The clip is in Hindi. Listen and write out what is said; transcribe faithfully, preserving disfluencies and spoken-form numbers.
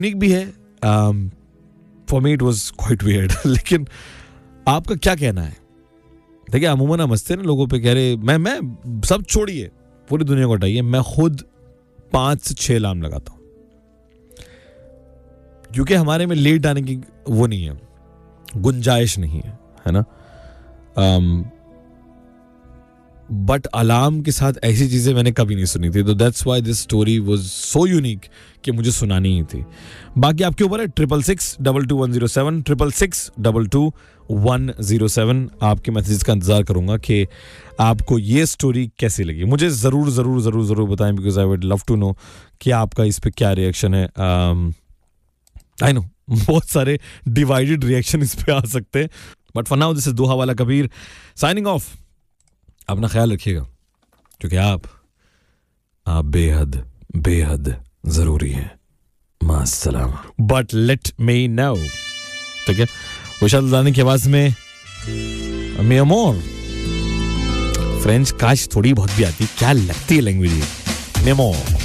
यूनिक भी है. For me it was quite weird. लेकिन आपका क्या कहना है? देखिए अमूमन हम हंसते ना लोगों पे, कह रहे मैं मैं सब छोड़िए, पूरी दुनिया को हटाइए, मैं खुद पांच से छह अलार्म लगाता हूं क्योंकि हमारे में लेट आने की वो नहीं है, गुंजाइश नहीं है, है ना. बट um, अलार्म के साथ ऐसी चीजें मैंने कभी नहीं सुनी थी, तो that's why this story was so unique कि मुझे सुनानी ही थी. बाकी आपके ऊपर है. Triple six double two one zero seven triple six double two one zero seven. आपके मैसेज का इंतजार करूंगा कि आपको ये स्टोरी कैसी लगी. मुझे जरूर जरूर जरूर जरूर बताएं, because I would love to know कि आपका इस पे क्या रिएक्शन है. आई नो बहुत सारे डिवाइडेड रिएक्शन इस पे आ सकते हैं, but for now this is दोहा वाला कबीर साइनिंग ऑफ. अपना ख्याल रखिएगा क्योंकि आप आप बेहद बेहद जरूरी हैं. मास्सलाम. But let me know. ठीक है, विशाल दानी की आवाज में मी अमोर. फ्रेंच काश थोड़ी बहुत भी आती, क्या लगती है लैंग्वेज. मी अमोर.